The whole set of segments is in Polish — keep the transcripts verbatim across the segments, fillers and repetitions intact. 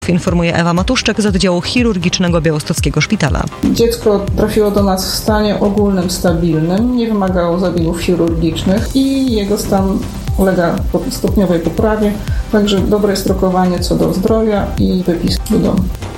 Informuje Ewa Matuszczak z oddziału chirurgicznego Białostockiego Szpitala. Dziecko trafiło do nas w stanie ogólnym, stabilnym, nie wymagało zabiegów chirurgicznych i jego stan ulega stopniowej poprawie, także dobre jest rokowanie co do zdrowia i wypis do domu.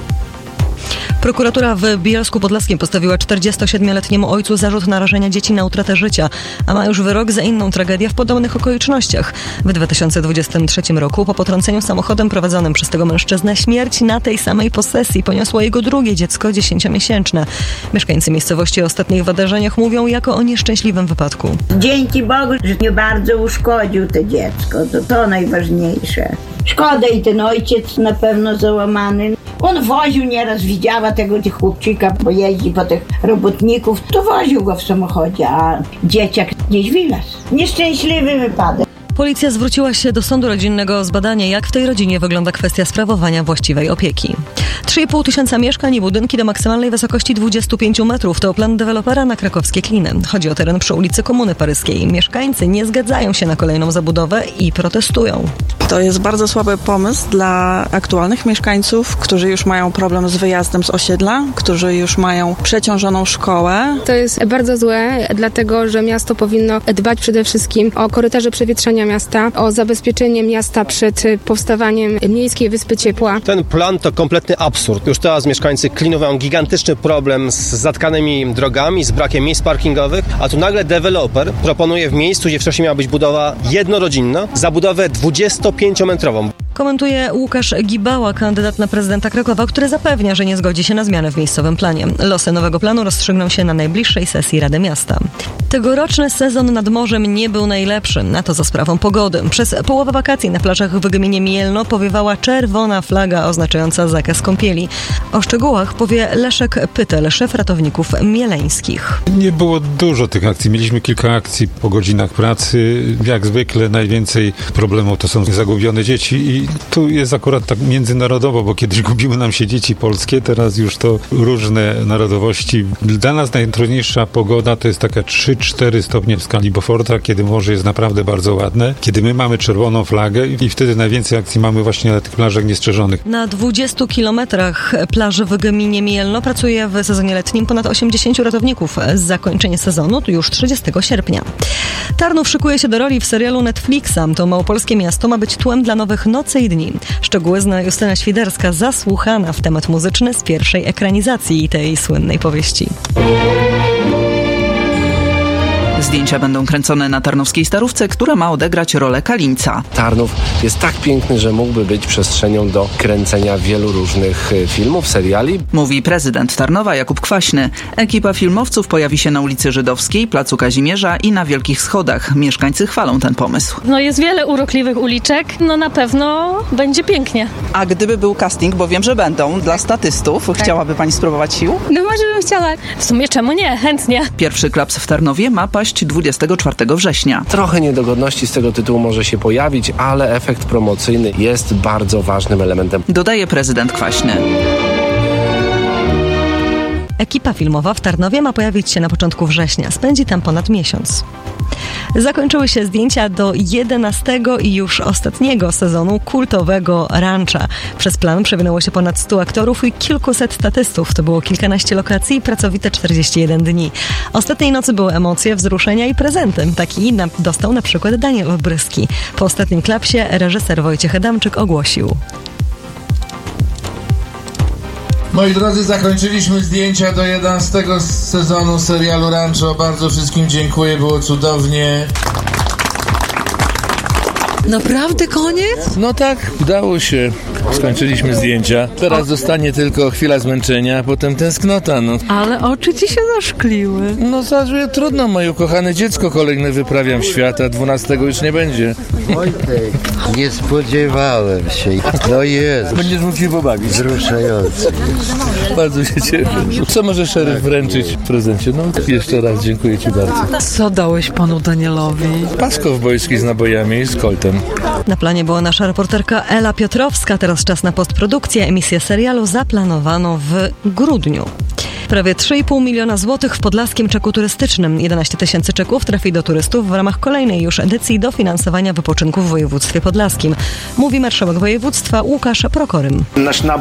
Prokuratura w Bielsku Podlaskim postawiła czterdziestosiedmioletniemu ojcu zarzut narażenia dzieci na utratę życia, a ma już wyrok za inną tragedię w podobnych okolicznościach. W dwa tysiące dwudziestym trzecim roku po potrąceniu samochodem prowadzonym przez tego mężczyznę śmierć na tej samej posesji poniosło jego drugie dziecko dziesięciomiesięczne. Mieszkańcy miejscowości o ostatnich wydarzeniach mówią jako o nieszczęśliwym wypadku. Dzięki Bogu, że nie bardzo uszkodził to dziecko, to to najważniejsze. Szkoda i ten ojciec na pewno załamany. On woził nieraz, widziała tego chłopczyka, bo jeździ po tych robotników, to woził go w samochodzie, a dzieciak gdzieś wylazł. Nieszczęśliwy wypadek. Policja zwróciła się do sądu rodzinnego z badania, jak w tej rodzinie wygląda kwestia sprawowania właściwej opieki. trzy i pół tysiąca mieszkań i budynki do maksymalnej wysokości dwudziestu pięciu metrów to plan dewelopera na krakowskie Kliny. Chodzi o teren przy ulicy Komuny Paryskiej. Mieszkańcy nie zgadzają się na kolejną zabudowę i protestują. To jest bardzo słaby pomysł dla aktualnych mieszkańców, którzy już mają problem z wyjazdem z osiedla, którzy już mają przeciążoną szkołę. To jest bardzo złe, dlatego że miasto powinno dbać przede wszystkim o korytarze przewietrzenia miasta, o zabezpieczenie miasta przed powstawaniem miejskiej wyspy ciepła. Ten plan to kompletny absurd. Już teraz mieszkańcy Klinów mają gigantyczny problem z zatkanymi drogami, z brakiem miejsc parkingowych, a tu nagle deweloper proponuje w miejscu, gdzie wcześniej miała być budowa jednorodzinna, zabudowę dwudziestopięciometrową. Komentuje Łukasz Gibała, kandydat na prezydenta Krakowa, który zapewnia, że nie zgodzi się na zmiany w miejscowym planie. Losy nowego planu rozstrzygną się na najbliższej sesji Rady Miasta. Tegoroczny sezon nad morzem nie był najlepszy, a to za sprawą pogody. Przez połowę wakacji na plażach w gminie Mielno powiewała czerwona flaga oznaczająca zakaz kąpieli. O szczegółach powie Leszek Pytel, szef ratowników mieleńskich. Nie było dużo tych akcji. Mieliśmy kilka akcji po godzinach pracy. Jak zwykle najwięcej problemów to są zagubione dzieci i tu jest akurat tak międzynarodowo, bo kiedyś gubiły nam się dzieci polskie, teraz już to różne narodowości. Dla nas najtrudniejsza pogoda to jest taka trzy cztery stopnie w skali Beauforta, kiedy morze jest naprawdę bardzo ładne, kiedy my mamy czerwoną flagę i wtedy najwięcej akcji mamy właśnie na tych plażach niestrzeżonych. Na dwudziestu kilometrach plaży w gminie Mielno pracuje w sezonie letnim ponad osiemdziesięciu ratowników. Zakończenie sezonu to już trzydziestego sierpnia. Tarnów szykuje się do roli w serialu Netflixa. To małopolskie miasto ma być tłem dla nowych Nocy i Dni. Szczegóły zna Justyna Świderska, zasłuchana w temat muzyczny z pierwszej ekranizacji tej słynnej powieści. Zdjęcia będą kręcone na tarnowskiej Starówce, która ma odegrać rolę Kalińca. Tarnów jest tak piękny, że mógłby być przestrzenią do kręcenia wielu różnych filmów, seriali. Mówi prezydent Tarnowa Jakub Kwaśny. Ekipa filmowców pojawi się na ulicy Żydowskiej, Placu Kazimierza i na Wielkich Schodach. Mieszkańcy chwalą ten pomysł. No jest wiele urokliwych uliczek, no na pewno będzie pięknie. A gdyby był casting, bo wiem, że będą, dla statystów, tak. Chciałaby pani spróbować sił? No może bym chciała. W sumie czemu nie? Chętnie. Pierwszy klaps w Tarnowie ma paść dwudziestego czwartego września. Trochę niedogodności z tego tytułu może się pojawić, ale efekt promocyjny jest bardzo ważnym elementem. Dodaje prezydent Kwaśny. Ekipa filmowa w Tarnowie ma pojawić się na początku września. Spędzi tam ponad miesiąc. Zakończyły się zdjęcia do jedenastego i już ostatniego sezonu kultowego Rancha. Przez plan przewinęło się ponad stu aktorów i kilkuset statystów. To było kilkanaście lokacji i pracowite czterdzieści jeden dni. Ostatniej nocy były emocje, wzruszenia i prezenty. Taki dostał na przykład Daniel Bryski. Po ostatnim klapsie reżyser Wojciech Adamczyk ogłosił: Moi drodzy, zakończyliśmy zdjęcia do jedenastego sezonu serialu Rancho. Bardzo wszystkim dziękuję, było cudownie. Naprawdę koniec? No tak, udało się. Skończyliśmy zdjęcia. Teraz zostanie tylko chwila zmęczenia, a potem tęsknota. No. Ale oczy ci się zaszkliły. No zaraz, trudno, moje ukochane dziecko kolejne wyprawiam w świat, a dwunastego już nie będzie. Wojtek, nie spodziewałem się. No jest. Będziesz mógł się pobawić. Wzruszający. Bardzo się cieszę. Co może szeryf wręczyć w prezencie? No jeszcze raz dziękuję ci bardzo. Co dałeś panu Danielowi? Pas kowbojski z nabojami i z koltem. Na planie była nasza reporterka Ela Piotrowska. Teraz czas na postprodukcję. Emisję serialu zaplanowano w grudniu. Prawie trzy i pół miliona złotych w podlaskim czeku turystycznym. jedenaście tysięcy czeków trafi do turystów w ramach kolejnej już edycji dofinansowania wypoczynku w województwie podlaskim. Mówi marszałek województwa Łukasz Prokorym. Nasz